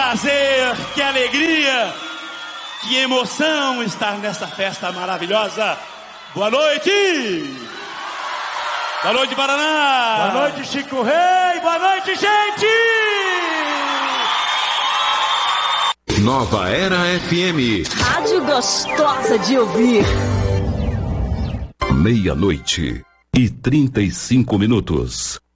prazer, que alegria, que emoção estar nessa festa maravilhosa. Boa noite! Boa noite, Paraná! Boa noite, Chico Rei! Boa noite, gente! Nova Era FM. Rádio gostosa de ouvir. 00:35.